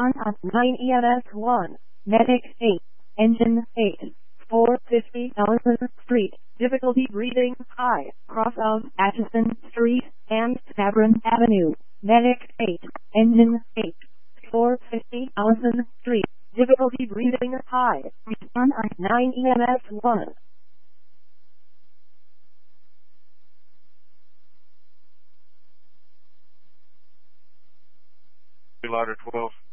Respond on 9 EMS 1. Medic 8. Engine 8. 450 Ellison Street. Difficulty breathing high. Cross of Atchison Street and Sabrin Avenue. Medic 8. Engine 8. 450 Ellison Street. Difficulty breathing high. Respond on 9 EMS 1. Louder 12.